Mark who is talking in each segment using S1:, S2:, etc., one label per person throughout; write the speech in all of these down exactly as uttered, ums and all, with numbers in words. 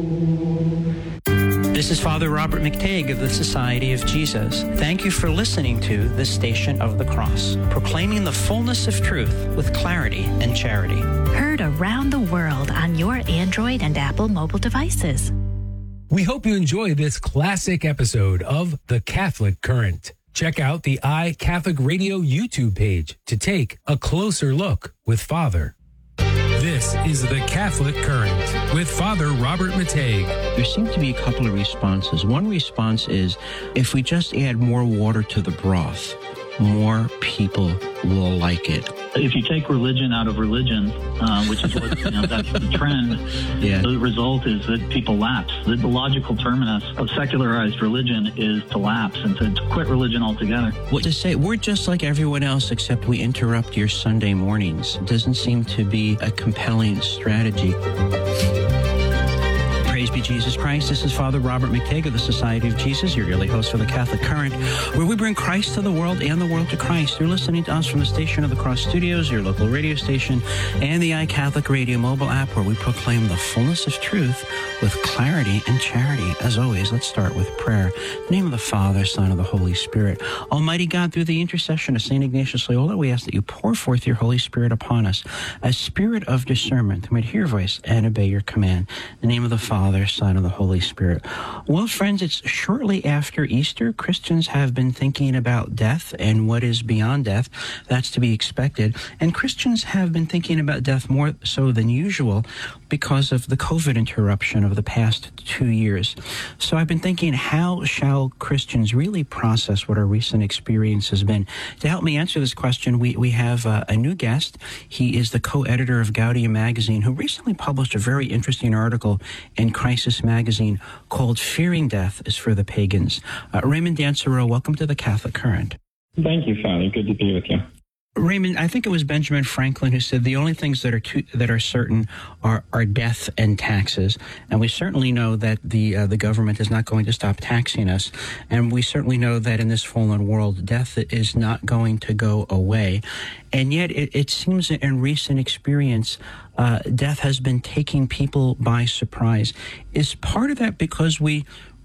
S1: This is Father Robert McTague of the Society of Jesus. Thank you for listening to The Station of the Cross, proclaiming the fullness of truth with clarity and charity.
S2: Heard around the world on your Android and Apple mobile devices.
S3: We hope you enjoy this classic episode of The Catholic Current. Check out the iCatholic Radio YouTube page to take a closer look with Father. This is The Catholic Current with Father Robert McTague.
S4: There seem to be a couple of responses. One response is, if we just add more water to the broth, more people will like it.
S5: If you take religion out of religion, uh, which is what, you know, that's the trend,
S4: yeah.
S5: the result is that people lapse. The, the logical terminus of secularized religion is to lapse and to, to quit religion altogether.
S4: What to say, we're just like everyone else, except we interrupt your Sunday mornings. It doesn't seem to be a compelling strategy. Praise be Jesus Christ. This is Father Robert McTague of the Society of Jesus, your yearly host for the Catholic Current, where we bring Christ to the world and the world to Christ. You're listening to us from the Station of the Cross Studios, your local radio station, and the iCatholic Radio mobile app, where we proclaim the fullness of truth with clarity and charity. As always, let's start with prayer. In the name of the Father, Son, and the Holy Spirit. Almighty God, through the intercession of Saint Ignatius Loyola, we ask that you pour forth your Holy Spirit upon us, a spirit of discernment, that we might hear your voice and obey your command. In the name of the Father, Son, and the Holy Spirit. Well, friends, it's shortly after Easter. Christians have been thinking about death and what is beyond death. That's to be expected. And Christians have been thinking about death more so than usual because of the COVID interruption of the past two years. So I've been thinking, how shall Christians really process what our recent experience has been? To help me answer this question, we, we have uh, a new guest. He is the co-editor of Gaudium magazine, who recently published a very interesting article in Crisis magazine called Fearing Death is for the Pagans. Uh, Raymond Dansereau, welcome to the Catholic Current.
S6: Thank you, Father. Good to be with you.
S4: Raymond, I think it was Benjamin Franklin who said the only things that are too, that are certain are, are death and taxes. And we certainly know that the uh, the government is not going to stop taxing us. And we certainly know that in this fallen world, death is not going to go away. And yet it, it seems that in recent experience, uh, death has been taking people by surprise. Is part of that because we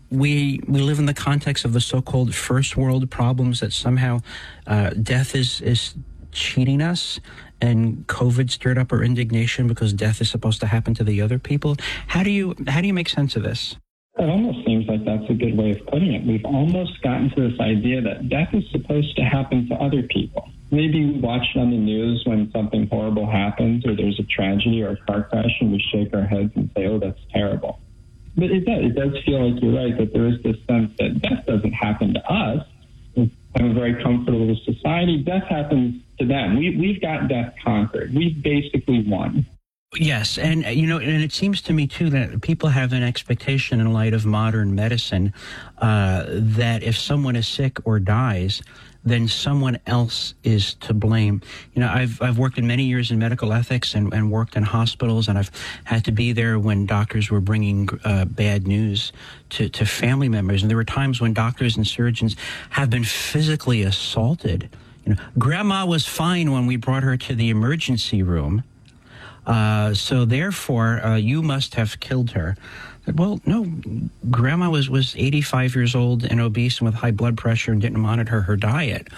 S4: We we live in the context of the so-called first world problems, that somehow uh, death is, is cheating us, and COVID stirred up our indignation because death is supposed to happen to the other people? How do you how do you make sense of this?
S6: It almost seems like that's a good way of putting it. We've almost gotten to this idea that death is supposed to happen to other people. Maybe we watch it on the news when something horrible happens, or there's a tragedy or a car crash, and we shake our heads and say, oh, that's terrible. But it does, it does feel like you're right, that there is this sense that death doesn't happen to us. I'm very comfortable with society. Death happens to them. We, we've got death conquered. We've basically won.
S4: Yes, and you know, and it seems to me too that people have an expectation in light of modern medicine uh, that if someone is sick or dies, then someone else is to blame. You know, I've I've worked in many years in medical ethics and, and worked in hospitals, and I've had to be there when doctors were bringing uh, bad news to, to family members. And there were times when doctors and surgeons have been physically assaulted. You know, Grandma was fine when we brought her to the emergency room. Uh, so therefore, uh, you must have killed her. Well, no, Grandma was, was eighty-five years old and obese and with high blood pressure and didn't monitor her diet.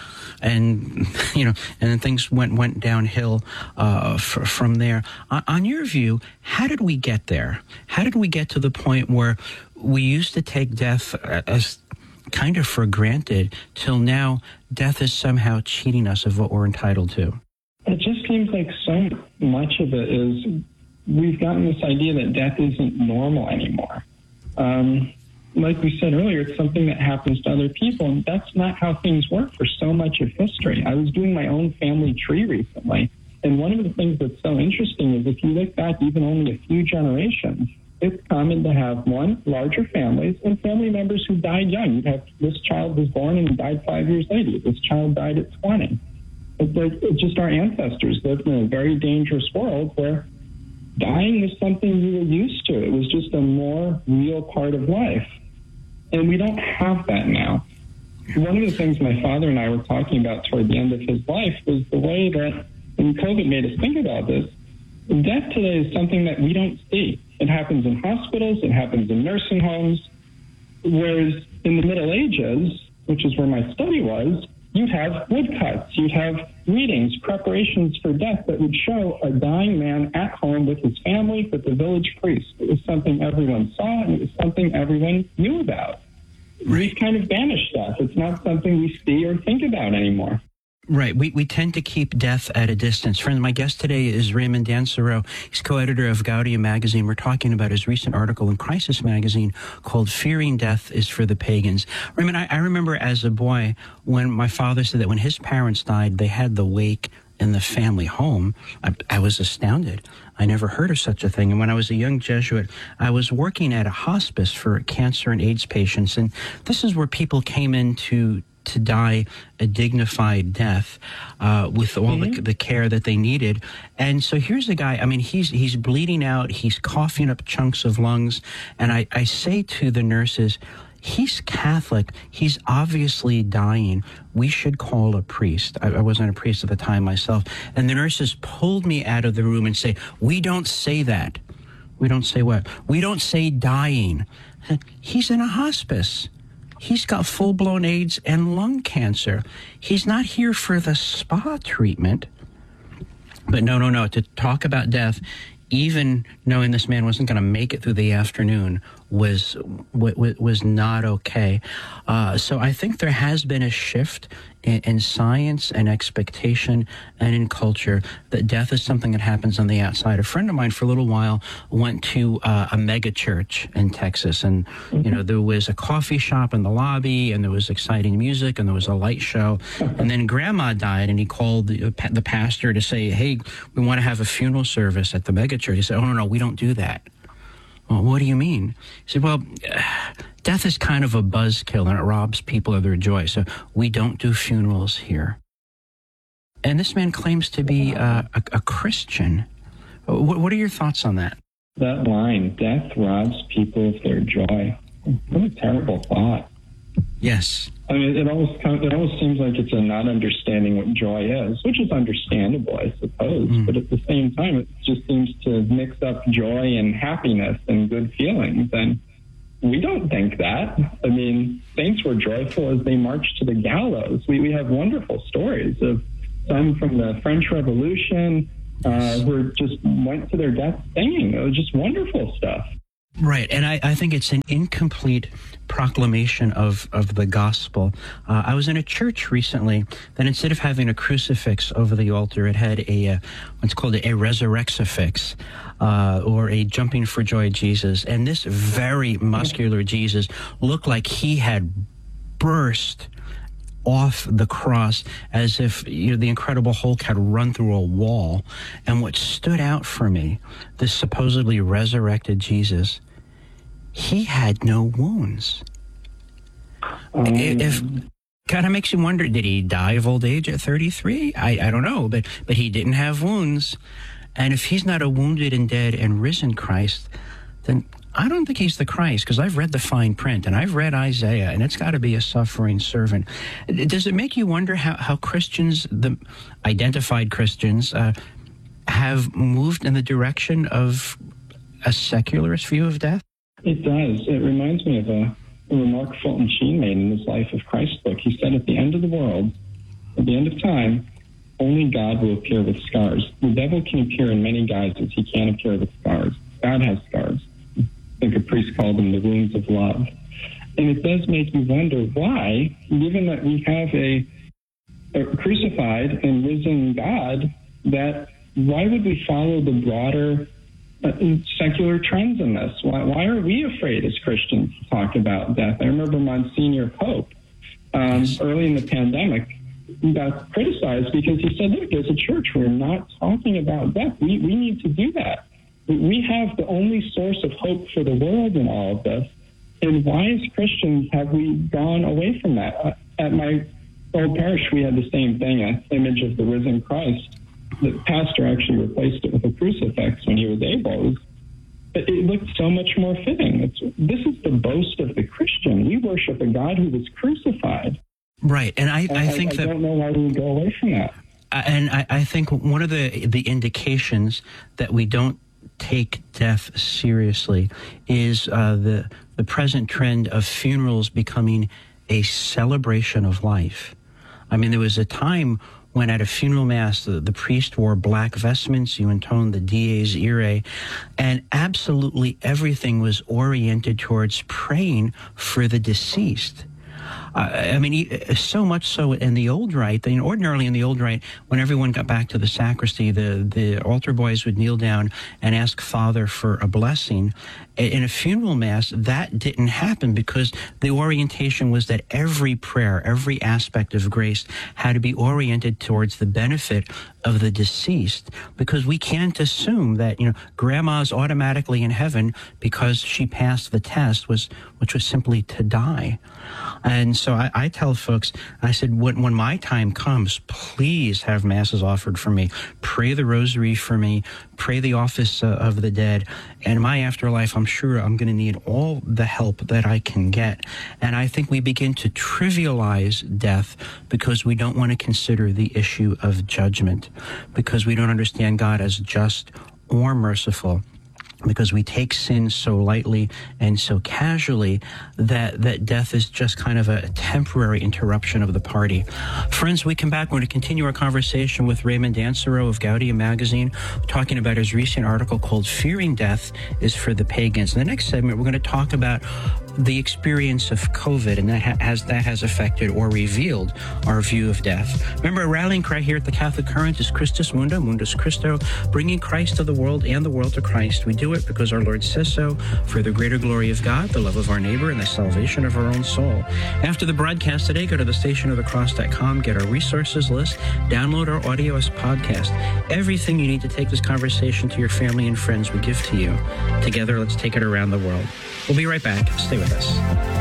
S4: And, you know, and then things went, went downhill uh, f- from there. On, on your view, how did we get there? How did we get to the point where we used to take death as kind of for granted till now death is somehow cheating us of what we're entitled to?
S6: It just seems like so much of it is we've gotten this idea that death isn't normal anymore. Um, like we said earlier, it's something that happens to other people, and that's not how things work for so much of history. I was doing my own family tree recently, and one of the things that's so interesting is if you look back even only a few generations, it's common to have, one, larger families and family members who died young. You'd have this child was born and died five years later. This child died at twenty. It's just our ancestors lived in a very dangerous world where dying was something you were used to. It was just a more real part of life. And we don't have that now. One of the things my father and I were talking about toward the end of his life was the way that, and COVID made us think about this, death today is something that we don't see. It happens in hospitals. It happens in nursing homes. Whereas in the Middle Ages, which is where my study was, you'd have woodcuts, you'd have readings, preparations for death that would show a dying man at home with his family, with the village priest. It was something everyone saw, and it was something everyone knew about. We've kind of banished death. It's not something we see or think about anymore.
S4: Right. We we tend to keep death at a distance. Friends, my guest today is Raymond Dancero. He's co-editor of Gaudium magazine. We're talking about his recent article in Crisis magazine called Fearing Death is for the Pagans. Raymond, I, I remember as a boy when my father said that when his parents died, they had the wake in the family home. I, I was astounded. I never heard of such a thing. And when I was a young Jesuit, I was working at a hospice for cancer and AIDS patients. And this is where people came in to to die a dignified death uh, with all mm-hmm. the, the care that they needed. And so here's a guy, I mean, he's he's bleeding out, he's coughing up chunks of lungs, and I, I say to the nurses, he's Catholic, he's obviously dying, we should call a priest. I, I wasn't a priest at the time myself. And the nurses pulled me out of the room and say, we don't say that. We don't say what? We don't say dying. He's in a hospice. He's got full-blown AIDS and lung cancer. He's not here for the spa treatment. But no, no, no. To talk about death, even knowing this man wasn't going to make it through the afternoon, was was not okay. Uh, so I think there has been a shift in, in science and expectation and in culture that death is something that happens on the outside. A friend of mine for a little while went to uh, a mega church in Texas, and you know there was a coffee shop in the lobby, and there was exciting music, and there was a light show, and then Grandma died, and he called the, the pastor to say, "Hey, we want to have a funeral service at the mega church." He said, "Oh no, no, we don't do that." Well, what do you mean? He said, well, death is kind of a buzzkill and it robs people of their joy. So we don't do funerals here. And this man claims to be uh, a, a Christian. What, what are your thoughts on that?
S6: That line, death robs people of their joy. What a terrible thought.
S4: Yes.
S6: I mean, it almost it almost seems like it's a not understanding what joy is, which is understandable, I suppose. Mm. But at the same time, it just seems to mix up joy and happiness and good feelings. And we don't think that. I mean, saints were joyful as they marched to the gallows. We we have wonderful stories of some from the French Revolution uh, who just went to their death singing. It was just wonderful stuff.
S4: Right, and I, I think it's an incomplete proclamation of, of the gospel. Uh, I was in a church recently that instead of having a crucifix over the altar, it had a uh, what's called a, a resurrexifix, uh, or a jumping for joy Jesus. And this very muscular Jesus looked like he had burst off the cross as if you know, the Incredible Hulk had run through a wall. And what stood out for me, this supposedly resurrected Jesus, he had no wounds. Um, if kind of makes you wonder, did he die of old age at thirty-three? I, I don't know, but but he didn't have wounds. And if he's not a wounded and dead and risen Christ, then I don't think he's the Christ, because I've read the fine print, and I've read Isaiah, and it's got to be a suffering servant. Does it make you wonder how, how Christians, the identified Christians, uh, have moved in the direction of a secularist view of death?
S6: It does. It reminds me of a, a remark Fulton Sheen made in his Life of Christ book. He said, at the end of the world, at the end of time, only God will appear with scars. The devil can appear in many guises. He can't appear with scars. God has scars. I think a priest called them the wounds of love. And it does make you wonder why, given that we have a, a crucified and risen God, that why would we follow the broader uh, secular trends in this? Why, why are we afraid as Christians to talk about death? I remember Monsignor Pope, um, early in the pandemic, got criticized because he said, look, as a church, we're not talking about death. We, we need to do that. We have the only source of hope for the world in all of this. And why, as Christians, have we gone away from that? Uh, at my old parish, we had the same thing, an image of the risen Christ. The pastor actually replaced it with a crucifix when he was able. It, was, it, it looked so much more fitting. It's, this is the boast of the Christian. We worship a God who was crucified.
S4: Right, and I, I, I think
S6: I,
S4: that...
S6: I don't know why we would go away from that.
S4: And I, I think one of the the indications that we don't take death seriously is uh, the the present trend of funerals becoming a celebration of life. I mean, there was a time when at a funeral mass, the, the priest wore black vestments, you intoned the Dies Irae, and absolutely everything was oriented towards praying for the deceased. Uh, I mean, so much so in the old rite, you know, ordinarily in the old rite, when everyone got back to the sacristy, the, the altar boys would kneel down and ask Father for a blessing. In a funeral mass, that didn't happen because the orientation was that every prayer, every aspect of grace had to be oriented towards the benefit of the deceased, because we can't assume that, you know, grandma's automatically in heaven because she passed the test, was which was simply to die. And so I, I tell folks, I said, when, when my time comes, please have masses offered for me. Pray the rosary for me. Pray the office uh, of the dead. And in my afterlife, I'm sure I'm going to need all the help that I can get. And I think we begin to trivialize death because we don't want to consider the issue of judgment, because we don't understand God as just or merciful, because we take sin so lightly and so casually that, that death is just kind of a temporary interruption of the party. Friends, we come back, we're going to continue our conversation with Raymond Dancero of Gaudium Magazine, talking about his recent article called Fearing Death is for the Pagans. In the next segment, we're going to talk about the experience of COVID and that ha- has that has affected or revealed our view of death. Remember, a rallying cry here at the Catholic Current is Christus Mundo, Mundus Christo, bringing Christ to the world and the world to Christ. We do it because our Lord says so, for the greater glory of God, the love of our neighbor, and the salvation of our own soul. After the broadcast today, go to the station of the cross dot com, get our resources list, download our audio as podcast. Everything you need to take this conversation to your family and friends we give to you. Together, let's take it around the world. We'll be right back. Stay with us.